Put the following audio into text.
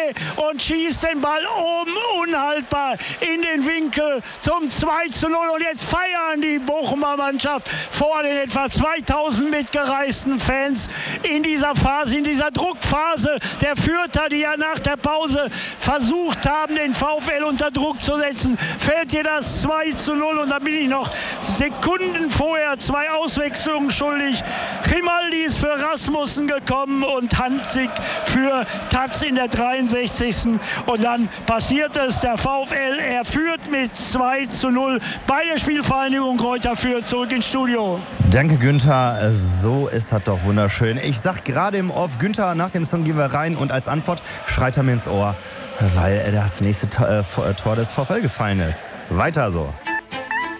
Ecke und schießt den Ball unhaltbar in den Winkel zum 2:0. Und jetzt feiern die Bochumer Mannschaft vor den etwa 2000 mitgereisten Fans in dieser Phase, in dieser Druckphase der Fürther, die ja nach der Pause versucht haben, den VfL unter Druck zu setzen. Fällt hier das 2:0 und da bin ich noch Sekunden vorher 2 Auswechslungen schuldig. Grimaldi ist für Rasmussen gekommen und Hanzig für Tatz in der 63. Und dann passiert es, der VfL, er führt mit 2:0 bei der Spielvereinigung Greuther Fürth. Zurück ins Studio. Danke, Günther. So ist das doch wunderschön. Ich sag gerade im Off, Günther, nach dem Song gehen wir rein und als Antwort schreit er mir ins Ohr, weil das nächste Tor des VfL gefallen ist. Weiter so.